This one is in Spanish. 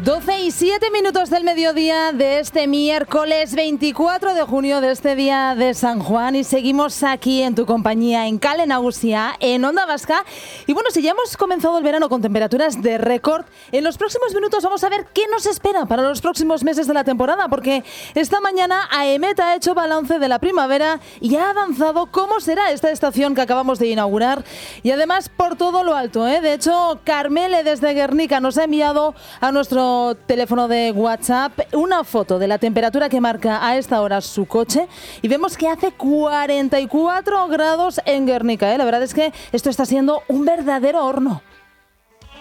12:07 del mediodía de este miércoles 24 de junio de este día de San Juan, y seguimos aquí en tu compañía en Kale Nagusia, en Onda Vasca. Y bueno, si ya hemos comenzado el verano con temperaturas de récord, en los próximos minutos vamos a ver qué nos espera para los próximos meses de la temporada, porque esta mañana AEMET ha hecho balance de la primavera y ha avanzado cómo será esta estación que acabamos de inaugurar, y además por todo lo alto, De hecho, Carmele desde Guernica nos ha enviado a nuestro teléfono de WhatsApp una foto de la temperatura que marca a esta hora su coche, y vemos que hace 44 grados en Guernica, La verdad es que esto está siendo un verdadero horno.